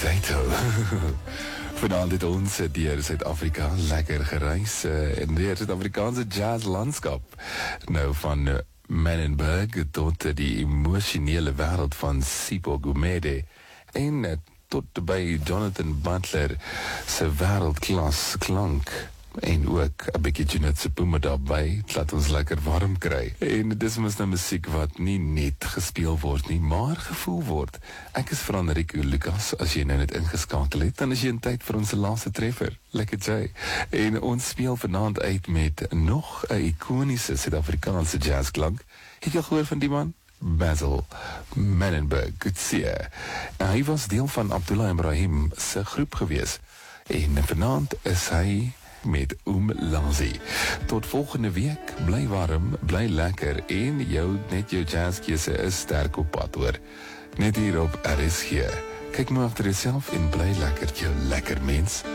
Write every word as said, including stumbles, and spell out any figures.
potato. Vanaand het ons deur Suid-Afrika lekker gereis uh, en deur Suid-Afrikaanse jazzlandskap. Nou van uh, Menenberg tot uh, die emosionele wêreld van Sipho Gumede en uh, tot by Jonathan Butler se wêreldklas klank. En ook 'n bietjie Jeanette Sepuma daarbey, laat ons lekker warm kry. En dis mos nou musiek wat nie net gespeel word nie, maar gevoel word. Ek is Fran Rico Lucas, as jy nou net ingeskakel het, dan is jy in tyd vir ons laaste treffer. Lekker jy. En ons speel vanaand uit met nog 'n ikoniese Suid-Afrikaanse jazzklank. Het jy al gehoor van die man? Basil Menenberg, goed sê. Hy was deel van Abdullah Ibrahim se groep gewees. En vanaand is hy met Umlazi. Tot volgende week, bly warm, bly lekker en jou, net jou jazzkeuse is sterk op pad hoor. Net hier op R S G. Kyk maar agter jouself en bly lekker, jou lekker mens.